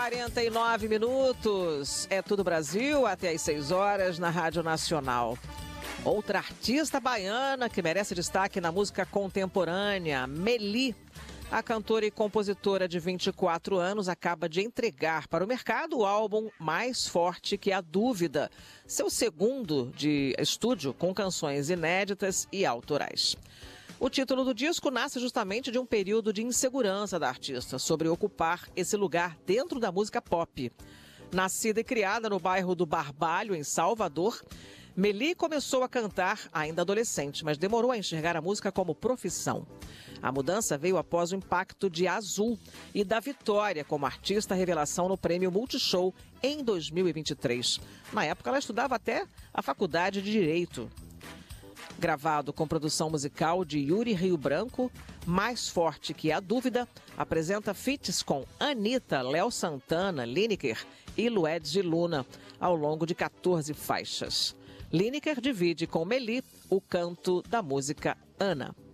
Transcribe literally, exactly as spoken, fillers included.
quarenta e nove minutos, é Tudo Brasil, até às seis horas na Rádio Nacional. Outra artista baiana que merece destaque na música contemporânea, Meli. A cantora e compositora de vinte e quatro anos acaba de entregar para o mercado o álbum Mais Forte que a Dúvida, seu segundo de estúdio com canções inéditas e autorais. O título do disco nasce justamente de um período de insegurança da artista sobre ocupar esse lugar dentro da música pop. Nascida e criada no bairro do Barbalho, em Salvador, Meli começou a cantar ainda adolescente, mas demorou a enxergar a música como profissão. A mudança veio após o impacto de Azul e da vitória como artista revelação no Prêmio Multishow em dois mil e vinte e três. Na época, ela estudava até a Faculdade de Direito. Gravado com produção musical de Yuri Rio Branco, Mais Forte que a Dúvida apresenta feats com Anitta, Léo Santana, Lineker e Luedz de Luna, ao longo de quatorze faixas. Lineker divide com Meli o canto da música Ana.